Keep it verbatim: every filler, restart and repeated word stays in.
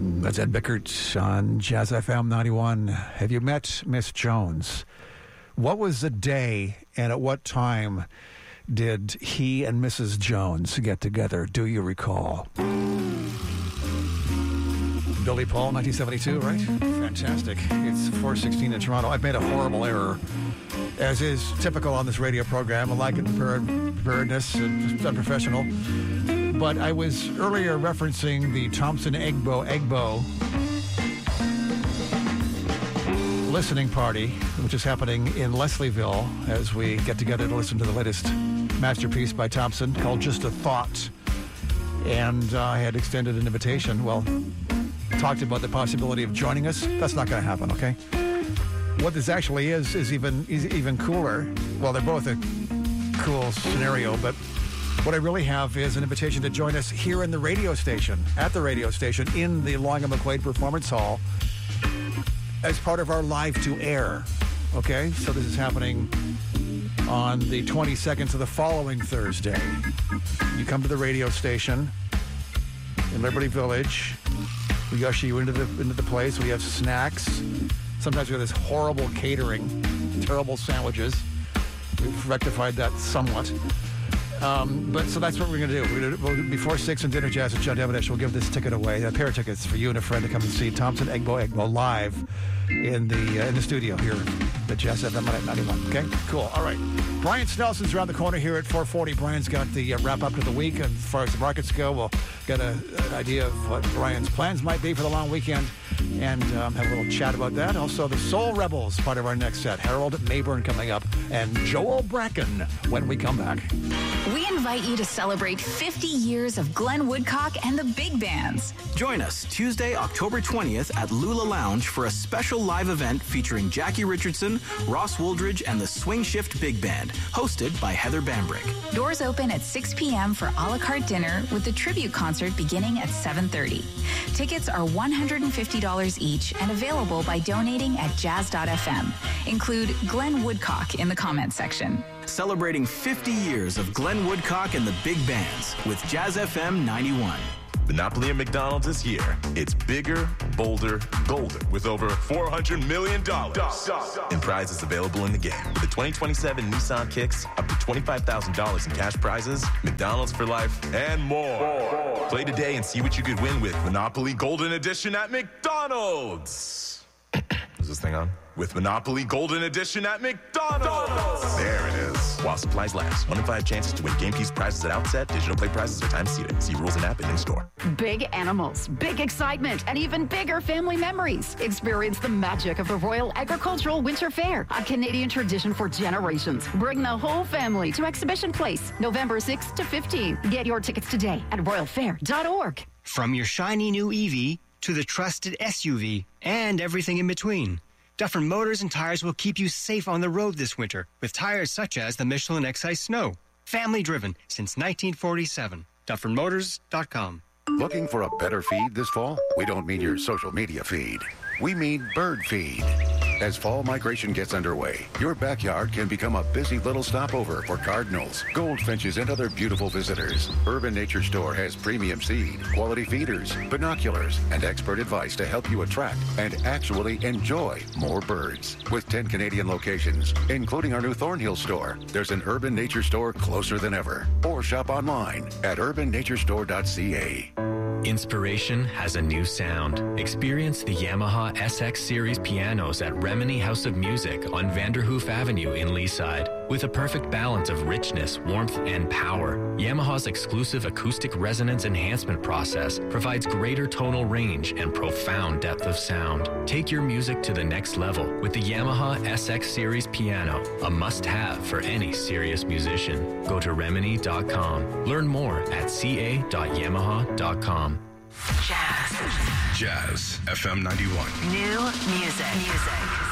That's Ed Bickert on Jazz F M ninety-one. Have you met Miss Jones? What was the day and at what time did he and Missus Jones get together? Do you recall? Billy Paul, nineteen seventy-two, right? Fantastic. It's four sixteen in Toronto. I've made a horrible error, as is typical on this radio program. A lack of prepared, preparedness and just unprofessional. But I was earlier referencing the Thompson Egbo Egbo listening party, which is happening in Leslieville as we get together to listen to the latest masterpiece by Thompson called Just a Thought. And uh, I had extended an invitation. Well, talked about the possibility of joining us. That's not going to happen, okay? What this actually is is even is even cooler. Well, they're both a cool scenario, but what I really have is an invitation to join us here in the radio station, at the radio station, in the Long and McQuaid Performance Hall, as part of our live to air. Okay? So this is happening on the twenty-second, so the following Thursday. You come to the radio station in Liberty Village. We usher you into the into the place. We have snacks. Sometimes we have this horrible catering, terrible sandwiches. We've rectified that somewhat. Um, but so that's what we're going to do. We're gonna, we'll, before six and Dinner Jazz with John Devonish, we'll give this ticket away, a pair of tickets for you and a friend to come and see Thompson Egbo Egbo live in the uh, in the studio here at Jazz F M ninety-one. Okay, cool. All right. Brian Snelson's around the corner here at four forty. Brian's got the uh, wrap up to the week, and as far as the markets go, we'll get a, an idea of what Brian's plans might be for the long weekend, and um, have a little chat about that. Also, the Soul Rebels, part of our next set. Harold Mayburn coming up, and Joel Bracken when we come back. We invite you to celebrate fifty years of Glenn Woodcock and the Big Bands. Join us Tuesday, October twentieth at Lula Lounge for a special live event featuring Jackie Richardson, Ross Wooldridge, and the Swing Shift Big Band, hosted by Heather Bambrick. Doors open at six p.m. for a la carte dinner with the tribute concert beginning at seven thirty. Tickets are one hundred fifty dollars each and available by donating at jazz dot f m. Include Glenn Woodcock in the comments section. Celebrating fifty years of Glenn Woodcock and the Big Bands with Jazz F M ninety-one. Monopoly at McDonald's is here. It's bigger, bolder, golder with over four hundred million dollars in prizes available in the game. With the twenty twenty-seven Nissan Kicks, up to twenty-five thousand dollars in cash prizes, McDonald's for life, and more. more. Play today and see what you could win with Monopoly Golden Edition at McDonald's. Is this thing on? With Monopoly Golden Edition at McDonald's. There it is. While supplies last. One in five chances to win game piece prizes at outset. Digital play prizes are time seated. See rules and app and in store. Big animals, big excitement, and even bigger family memories. Experience the magic of the Royal Agricultural Winter Fair, a Canadian tradition for generations. Bring the whole family to Exhibition Place, November sixth to fifteenth. Get your tickets today at royal fair dot org. From your shiny new E V to the trusted S U V and everything in between, Dufferin Motors and Tires will keep you safe on the road this winter with tires such as the Michelin X Ice Snow. Family driven since nineteen forty-seven. Dufferin Motors dot com. Looking for a better feed this fall? We don't mean your social media feed. We mean bird feed. As fall migration gets underway, your backyard can become a busy little stopover for cardinals, goldfinches, and other beautiful visitors. Urban Nature Store has premium seed, quality feeders, binoculars, and expert advice to help you attract and actually enjoy more birds. With ten Canadian locations, including our new Thornhill store, there's an Urban Nature Store closer than ever. Or shop online at urban nature store dot c a. Inspiration has a new sound. Experience the Yamaha S X Series pianos at Remini House of Music on Vanderhoof Avenue in Leaside. With a perfect balance of richness, warmth, and power, Yamaha's exclusive acoustic resonance enhancement process provides greater tonal range and profound depth of sound. Take your music to the next level with the Yamaha S X Series piano, a must-have for any serious musician. Go to remini dot com. Learn more at c a dot yamaha dot com. Jazz. Jazz F M ninety-one. New music. Music.